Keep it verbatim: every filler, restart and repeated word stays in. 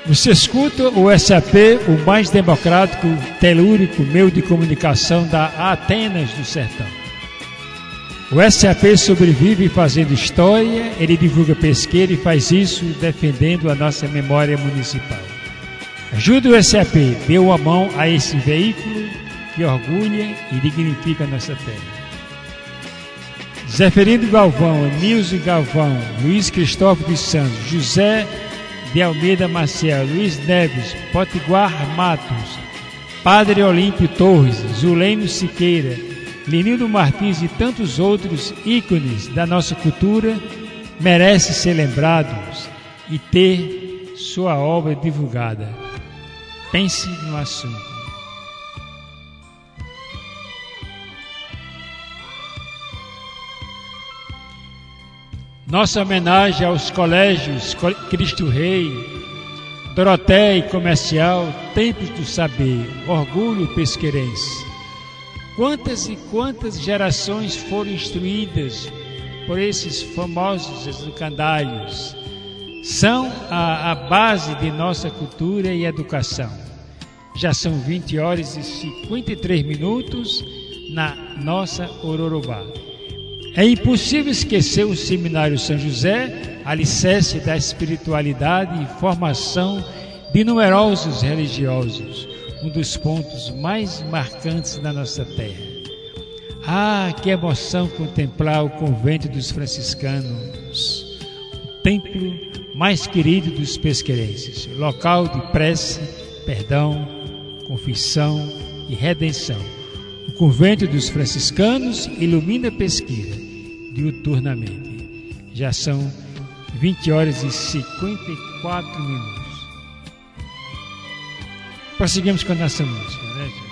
Você escuta o S A P, o mais democrático, telúrico meio de comunicação da Atenas do Sertão. O S A P sobrevive fazendo história, ele divulga pesqueira e faz isso defendendo a nossa memória municipal. Ajude o S A P, dê uma mão a esse veículo que orgulha e dignifica a nossa terra. Zeferino Galvão, Nilson Galvão, Luiz Cristóvão dos Santos, José de Almeida Maciel, Luiz Neves, Potiguar Matos, Padre Olímpio Torres, Zuleno Siqueira, Lenildo Martins e tantos outros ícones da nossa cultura merecem ser lembrados e ter sua obra divulgada. Pense no assunto. Nossa homenagem aos colégios Cristo Rei, Doroteia e Comercial, Templos do Saber, Orgulho Pesqueirense. Quantas e quantas gerações foram instruídas por esses famosos educandários? São a, a base de nossa cultura e educação. Já são vinte horas e cinquenta e três minutos na nossa Ororobá. É impossível esquecer o Seminário São José, alicerce da espiritualidade e formação de numerosos religiosos, um dos pontos mais marcantes da nossa terra. Ah, que emoção contemplar o convento dos franciscanos, o templo mais querido dos pesqueirenses, local de prece, perdão, confissão e redenção. O convento dos franciscanos ilumina Pesqueira diuturnamente. Já são vinte horas e cinquenta e quatro minutos. Prosseguimos com a nossa música, né?